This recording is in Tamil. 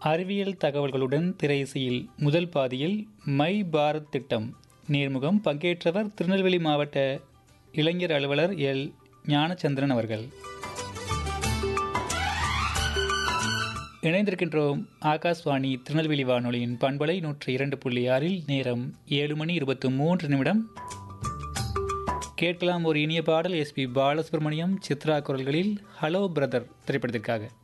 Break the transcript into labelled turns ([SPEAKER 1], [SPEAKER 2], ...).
[SPEAKER 1] அறிவியல் தகவல்களுடன் திரை இசையில் முதல் பாதியில் மை பாரத் திட்டம் நேர்முகம். பங்கேற்றவர் திருநெல்வேலி மாவட்ட இளைஞர் அலுவலர் எல் ஞானச்சந்திரன் அவர்கள். இணைந்திருக்கின்றோம் ஆகாஷ்வாணி திருநெல்வேலி வானொலியின் பண்பலை 102.6. நேரம் 7:23. கேட்கலாம் ஒரு இனிய பாடல். எஸ்பி பாலசுப்ரமணியம், சித்ரா குரல்களில் ஹலோ பிரதர் திரைப்படத்திற்காக.